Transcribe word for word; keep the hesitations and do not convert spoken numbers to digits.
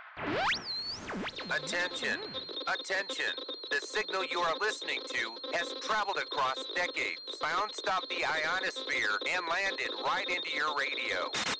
Attention! Attention! The signal you are listening to has traveled across decades, bounced off the ionosphere, and landed right into your radio.